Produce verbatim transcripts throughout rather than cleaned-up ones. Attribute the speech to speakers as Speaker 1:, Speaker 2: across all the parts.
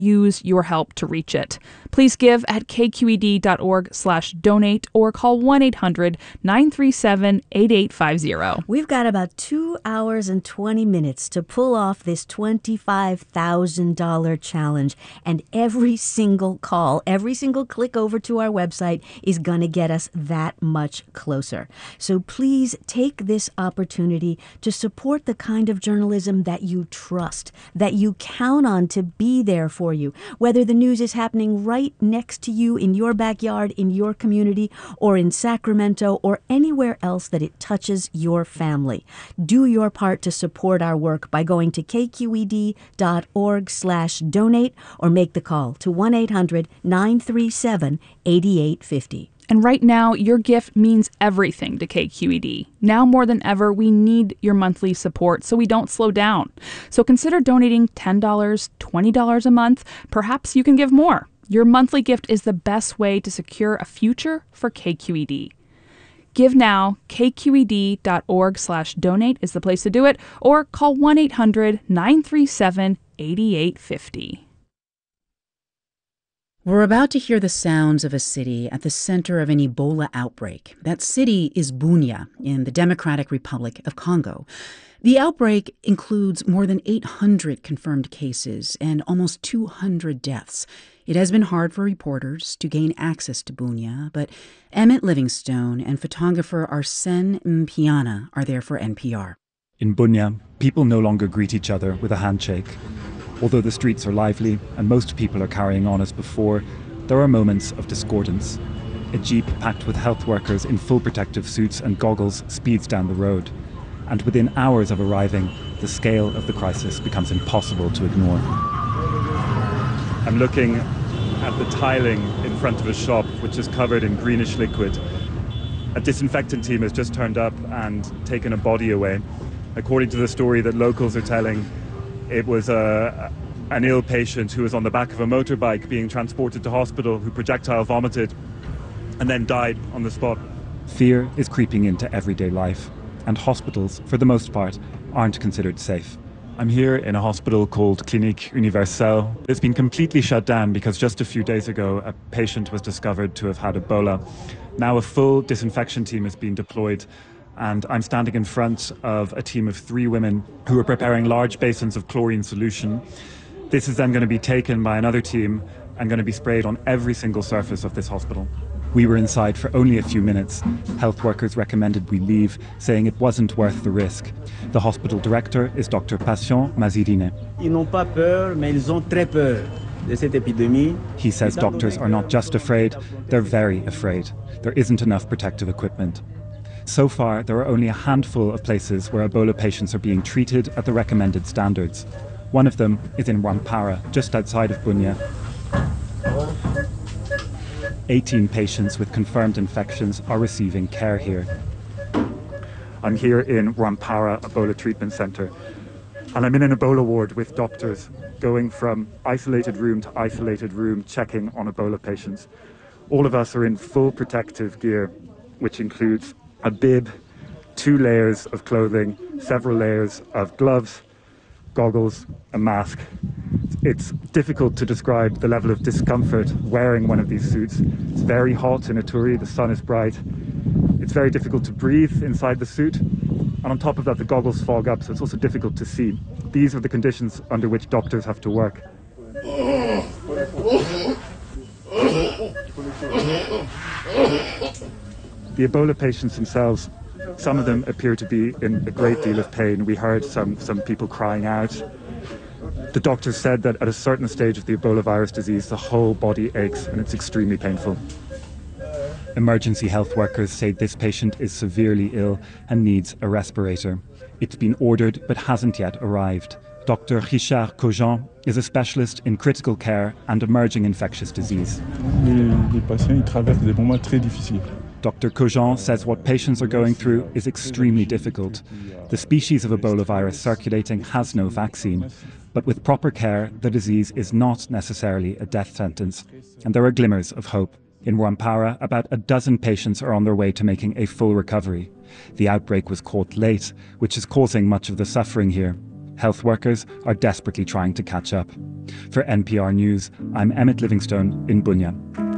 Speaker 1: use your help to reach it. Please give at kqed.org slash donate or call one eight hundred nine three seven eight eight five zero.
Speaker 2: We've got about two hours and twenty minutes to pull off this twenty-five thousand dollars challenge, and every single call, every single click over to our website is going to get us that much closer. So please take this opportunity to support the kind of journalism that you trust, that you count on to be there for you, whether the news is happening right next to you in your backyard, in your community, or in Sacramento, or anywhere else that it touches your family. Do your part to support our work by going to kqed.org slash donate or make the call to one eight hundred nine three seven eight eight five zero.
Speaker 1: And right now, your gift means everything to K Q E D. Now more than ever, we need your monthly support so we don't slow down. So consider donating ten dollars, twenty dollars a month. Perhaps you can give more. Your monthly gift is the best way to secure a future for K Q E D. Give now. kqed.org slash donate is the place to do it, or call one eight hundred nine three seven eight eight five zero.
Speaker 3: We're about to hear the sounds of a city at the center of an Ebola outbreak. That city is Bunia in the Democratic Republic of Congo. The outbreak includes more than eight hundred confirmed cases and almost two hundred deaths. It has been hard for reporters to gain access to Bunia, but Emmett Livingstone and photographer Arsène Mpiana are there for N P R.
Speaker 4: In Bunia, people no longer greet each other with a handshake. Although the streets are lively and most people are carrying on as before, there are moments of discordance. A jeep packed with health workers in full protective suits and goggles speeds down the road. And within hours of arriving, the scale of the crisis becomes impossible to ignore. I'm looking at the tiling in front of a shop which is covered in greenish liquid. A disinfectant team has just turned up and taken a body away. According to the story that locals are telling, it was a, an ill patient who was on the back of a motorbike being transported to hospital who projectile vomited and then died on the spot. Fear is creeping into everyday life, and hospitals, for the most part, aren't considered safe. I'm here in a hospital called Clinique Universelle. It's been completely shut down because just a few days ago a patient was discovered to have had Ebola. Now a full disinfection team has been deployed, and I'm standing in front of a team of three women who are preparing large basins of chlorine solution. This is then going to be taken by another team and going to be sprayed on every single surface of this hospital. We were inside for only a few minutes. Health workers recommended we leave, saying it wasn't worth the risk. The hospital director is Doctor Patient Mazirine.
Speaker 5: Ils n'ont pas peur, mais ils ont très peur de cette épidémie.
Speaker 4: He says doctors are not just afraid, they're very afraid. There isn't enough protective equipment. So far, there are only a handful of places where Ebola patients are being treated at the recommended standards. One of them is in Rwampara, just outside of Bunia. eighteen patients with confirmed infections are receiving care here. I'm here in Rwampara Ebola Treatment Center, and I'm in an Ebola ward with doctors going from isolated room to isolated room checking on Ebola patients. All of us are in full protective gear, which includes a bib, two layers of clothing, several layers of gloves, goggles, a mask. It's difficult to describe the level of discomfort wearing one of these suits. It's very hot in Ituri, the sun is bright. It's very difficult to breathe inside the suit. And on top of that, the goggles fog up, so it's also difficult to see. These are the conditions under which doctors have to work. The Ebola patients themselves, some of them appear to be in a great deal of pain. We heard some, some people crying out. The doctors said that at a certain stage of the Ebola virus disease, the whole body aches and it's extremely painful. Emergency health workers say this patient is severely ill and needs a respirator. It's been ordered but hasn't yet arrived. Doctor Richard Cogent is a specialist in critical care and emerging infectious disease.
Speaker 6: Les, les patients, ils traversent des moments très difficiles.
Speaker 4: Doctor Cogent says what patients are going through is extremely difficult. The species of Ebola virus circulating has no vaccine, but with proper care, the disease is not necessarily a death sentence, and there are glimmers of hope. In Rwampara, about a dozen patients are on their way to making a full recovery. The outbreak was caught late, which is causing much of the suffering here. Health workers are desperately trying to catch up. For N P R News, I'm Emmett Livingstone in Bunia.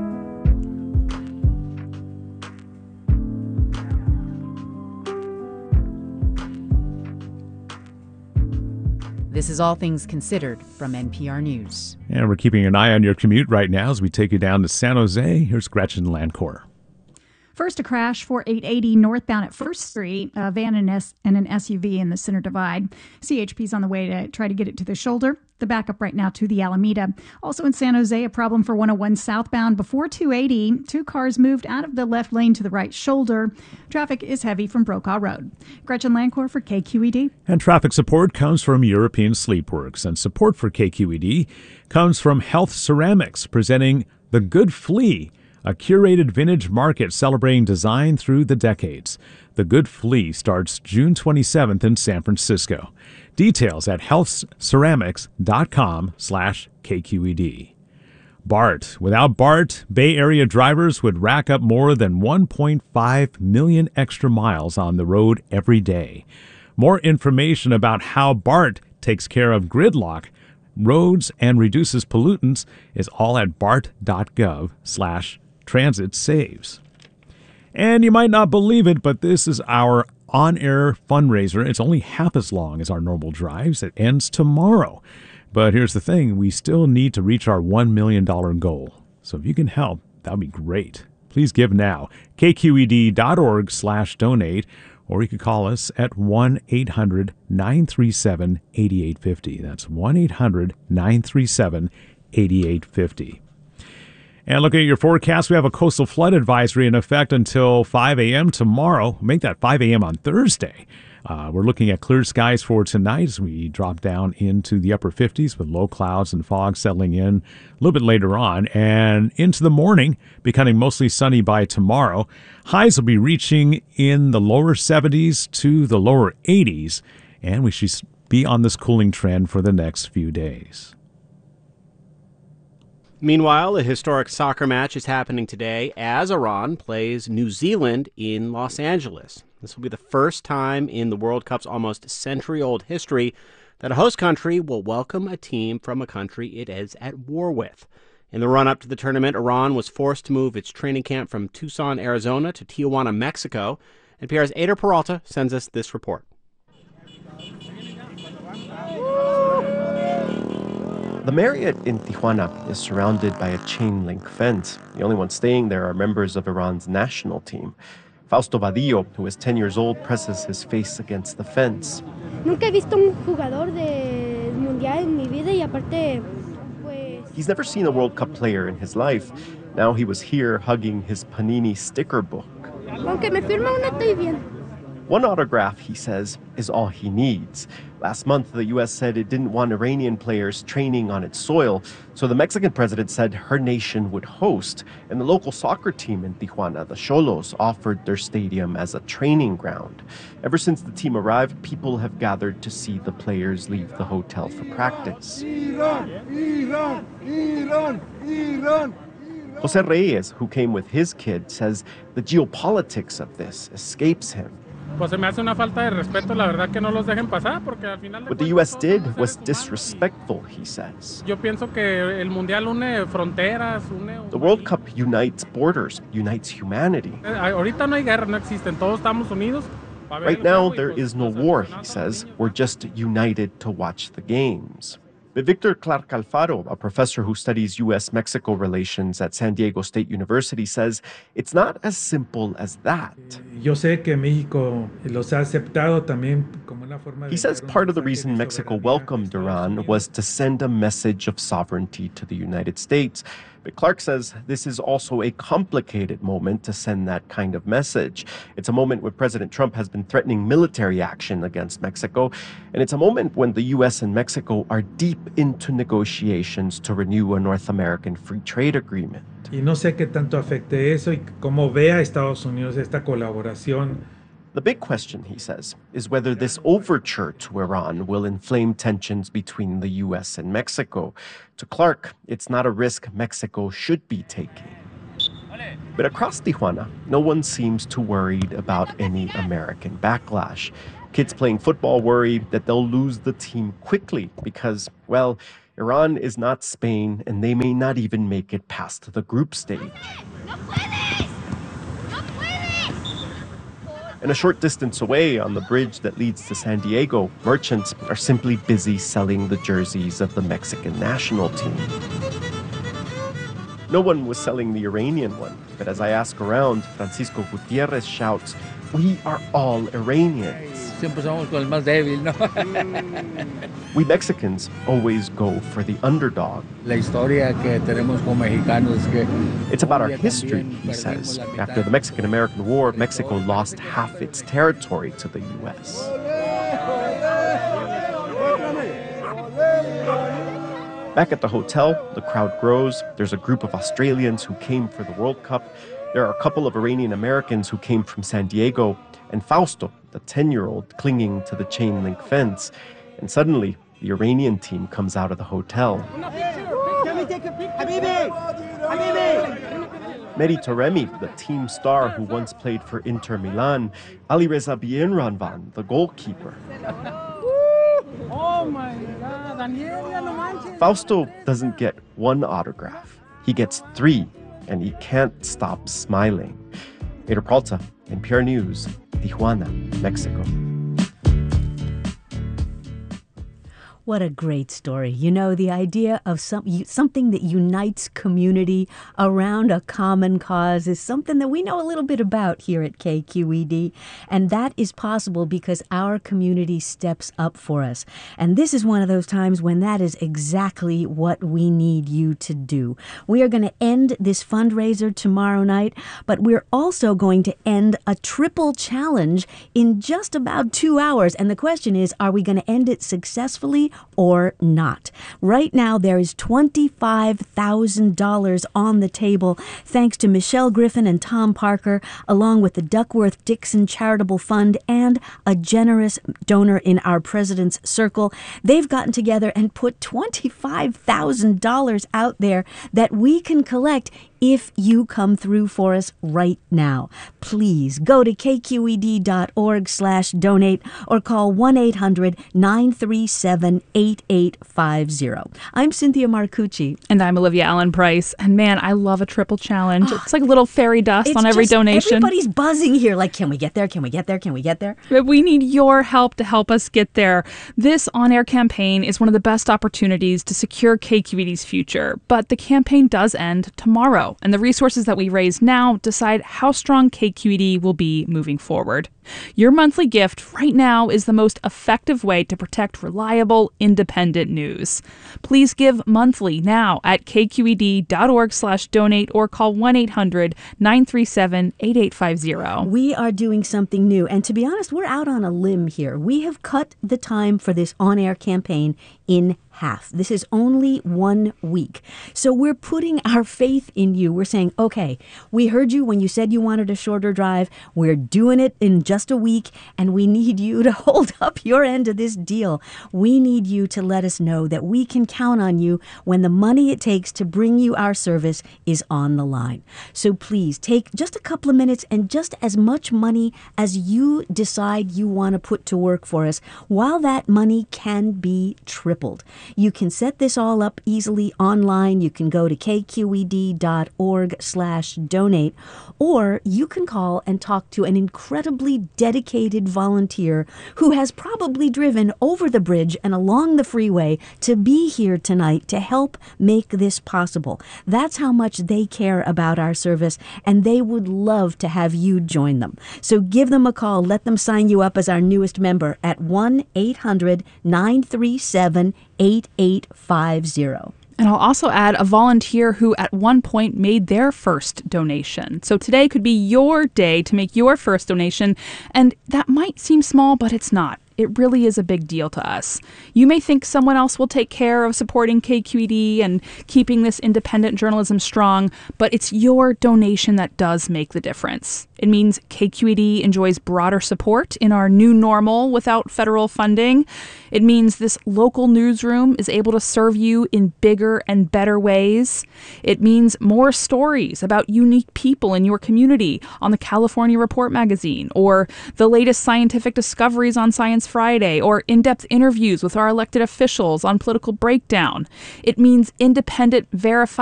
Speaker 3: This is All Things Considered from N P R News.
Speaker 7: And we're keeping an eye on your commute right now as we take you down to San Jose. Here's Gretchen Lancourt.
Speaker 8: First, a crash for eight eighty northbound at First Street, a van and, S- and an S U V in the center divide. C H P's on the way to try to get it to the shoulder. The backup right now to the Alameda. Also in San Jose, a problem for one oh one southbound before two eighty. Two cars moved out of the left lane to the right shoulder. Traffic is heavy from Brokaw Road. Gretchen Lancourt for K Q E D.
Speaker 7: And traffic support comes from European Sleepworks. And support for K Q E D comes from Health Ceramics, presenting The Good Flea, a curated vintage market celebrating design through the decades. The Good Flea starts June twenty-seventh in San Francisco. Details at healthceramics.com slash KQED. BART. Without BART, Bay Area drivers would rack up more than one point five million extra miles on the road every day. More information about how BART takes care of gridlock, roads, and reduces pollutants is all at bart.gov slash transit saves. And you might not believe it, but this is our on-air fundraiser. It's only half as long as our normal drives. It ends tomorrow. But here's the thing. We still need to reach our one million dollars goal. So if you can help, that would be great. Please give now. kqed.org slash donate. Or you could call us at one eight hundred nine three seven eight eight five zero. That's one eight hundred nine three seven eight eight five zero. And looking at your forecast, we have a coastal flood advisory in effect until five a.m. tomorrow. Make that five a.m. on Thursday. Uh, we're looking at clear skies for tonight as we drop down into the upper fifties with low clouds and fog settling in a little bit later on. And into the morning, becoming mostly sunny by tomorrow. Highs will be reaching in the lower seventies to the lower eighties. And we should be on this cooling trend for the next few days.
Speaker 9: Meanwhile, a historic soccer match is happening today as Iran plays New Zealand in Los Angeles. This will be the first time in the World Cup's almost century-old history that a host country will welcome a team from a country it is at war with. In the run-up to the tournament, Iran was forced to move its training camp from Tucson, Arizona to Tijuana, Mexico. N P R's Eder Peralta sends us this report.
Speaker 10: The Marriott in Tijuana is surrounded by a chain-link fence. The only ones staying there are members of Iran's national team. Fausto Vadillo, who is ten years old, presses his face against the fence.
Speaker 11: Nunca he visto un jugador de mundial en mi vida y aparte, pues...
Speaker 10: He's never seen a World Cup player in his life. Now he was here hugging his Panini sticker book.
Speaker 11: Aunque me firma una, estoy bien.
Speaker 10: One autograph, he says, is all he needs. Last month, the U S said it didn't want Iranian players training on its soil, so the Mexican president said her nation would host. And the local soccer team in Tijuana, the Xolos, offered their stadium as a training ground. Ever since the team arrived, people have gathered to see the players leave the hotel for practice. Iran, Iran, Iran, Iran. Jose Reyes, who came with his kid, says the geopolitics of this escapes him. What the U S did was disrespectful, he says. The World Cup unites borders, unites humanity. Right now, there is no war, he says. We're just united to watch the games. But Victor Clark Alfaro, a professor who studies U S Mexico relations at San Diego State University, says it's not as simple as that. He says part of the reason Mexico welcomed Iran was to send a message of sovereignty to the United States. But Clark says this is also a complicated moment to send that kind of message. It's a moment when President Trump has been threatening military action against Mexico, and it's a moment when the U S and Mexico are deep into negotiations to renew a North American free trade agreement. Y no sé qué tanto afecte eso y cómo vea Estados Unidos esta colaboración. The big question, he says, is whether this overture to Iran will inflame tensions between the U S and Mexico. To Clark, it's not a risk Mexico should be taking. But across Tijuana, no one seems too worried about any American backlash. Kids playing football worry that they'll lose the team quickly because, well, Iran is not Spain, and they may not even make it past the group stage. And a short distance away, on the bridge that leads to San Diego, merchants are simply busy selling the jerseys of the Mexican national team. No one was selling the Iranian one, but as I ask around, Francisco Gutierrez shouts, "We are all Iranians." We Mexicans always go for the underdog. It's about our history, he says. After the Mexican-American War, Mexico lost half its territory to the U S. Back at the hotel, the crowd grows. There's a group of Australians who came for the World Cup. There are a couple of Iranian Americans who came from San Diego, and Fausto, the ten-year-old, clinging to the chain-link fence. And suddenly, the Iranian team comes out of the hotel. Mehdi Taremi, the team star who once played for Inter Milan, Alireza Bienranvan, the goalkeeper. Oh my God. Fausto doesn't get one autograph. He gets three, and he can't stop smiling. Peter Peralta, N P R News, Tijuana, Mexico.
Speaker 2: What a great story. You know, the idea of some, something that unites community around a common cause is something that we know a little bit about here at K Q E D. And that is possible because our community steps up for us. And this is one of those times when that is exactly what we need you to do. We are going to end this fundraiser tomorrow night, but we're also going to end a triple challenge in just about two hours. And the question is, are we going to end it successfully or not? Right now, there is twenty-five thousand dollars on the table, thanks to Michelle Griffin and Tom Parker, along with the Duckworth Dixon Charitable Fund and a generous donor in our President's Circle. They've gotten together and put twenty-five thousand dollars out there that we can collect if you come through for us right now. Please go to kqed.org slash donate or call one eight hundred nine three seven eight eight five zero. I'm Cynthia Marcucci.
Speaker 1: And I'm Olivia Allen Price. And man, I love a triple challenge.
Speaker 2: Oh,
Speaker 1: it's like a little fairy dust on every
Speaker 2: just,
Speaker 1: donation.
Speaker 2: Everybody's buzzing here like, can we get there? Can we get there? Can we get there?
Speaker 1: But we need your help to help us get there. This on-air campaign is one of the best opportunities to secure K Q E D's future. But the campaign does end tomorrow. And the resources that we raise now decide how strong K Q E D will be moving forward. Your monthly gift right now is the most effective way to protect reliable, independent news. Please give monthly now at kqed.org slash donate or call one eight hundred nine three seven eight eight five zero.
Speaker 2: We are doing something new, and to be honest, we're out on a limb here. We have cut the time for this on-air campaign in half. This is only one week. So we're putting our faith in you. We're saying, okay, we heard you when you said you wanted a shorter drive. We're doing it in just a week, and we need you to hold up your end of this deal. We need you to let us know that we can count on you when the money it takes to bring you our service is on the line. So please take just a couple of minutes and just as much money as you decide you want to put to work for us, while that money can be tripled. You can set this all up easily online. You can go to kqed.org slash donate, or you can call and talk to an incredibly dedicated volunteer who has probably driven over the bridge and along the freeway to be here tonight to help make this possible. That's how much they care about our service, and they would love to have you join them. So give them a call. Let them sign you up as our newest member at one eight hundred nine three seven eight eight five zero.
Speaker 1: And I'll also add a volunteer who at one point made their first donation. So today could be your day to make your first donation. And that might seem small, but it's not. It really is a big deal to us. You may think someone else will take care of supporting K Q E D and keeping this independent journalism strong, but it's your donation that does make the difference. It means K Q E D enjoys broader support in our new normal without federal funding. It means this local newsroom is able to serve you in bigger and better ways. It means more stories about unique people in your community on the California Report magazine, or the latest scientific discoveries on Science Friday, or in-depth interviews with our elected officials on Political Breakdown. It means independent, verified